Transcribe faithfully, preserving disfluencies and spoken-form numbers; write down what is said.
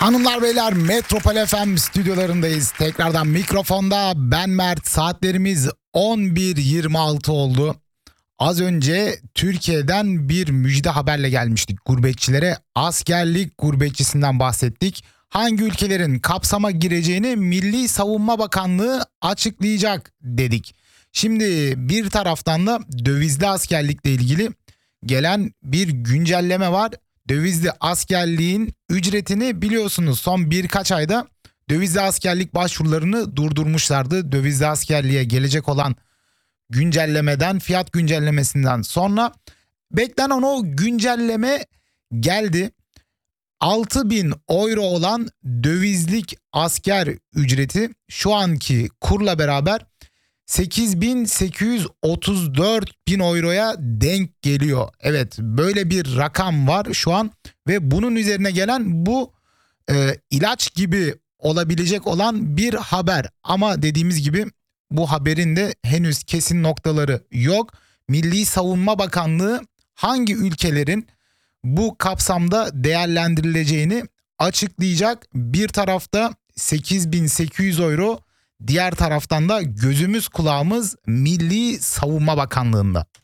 Hanımlar beyler, Metropol F M stüdyolarındayız. Tekrardan mikrofonda ben Mert. Saatlerimiz on bir yirmi altı oldu. Az önce Türkiye'den bir müjde haberle gelmiştik gurbetçilere. Askerlik gurbetçisinden bahsettik. Hangi ülkelerin kapsama gireceğini Milli Savunma Bakanlığı açıklayacak dedik. Şimdi bir taraftan da dövizli askerlikle ilgili gelen bir güncelleme var. Dövizli askerliğin ücretini biliyorsunuz, son birkaç ayda dövizli askerlik başvurularını durdurmuşlardı. Dövizli askerliğe gelecek olan güncellemeden, fiyat güncellemesinden sonra beklenen o güncelleme geldi. altı bin euro olan dövizlik asker ücreti şu anki kurla beraber sekiz bin sekiz yüz otuz dört bin euroya denk geliyor. Evet, böyle bir rakam var şu an ve bunun üzerine gelen bu e, ilaç gibi olabilecek olan bir haber. Ama dediğimiz gibi bu haberin de henüz kesin noktaları yok. Milli Savunma Bakanlığı hangi ülkelerin bu kapsamda değerlendirileceğini açıklayacak. Bir tarafta sekiz bin sekiz yüz euro, diğer taraftan da gözümüz kulağımız Milli Savunma Bakanlığı'nda.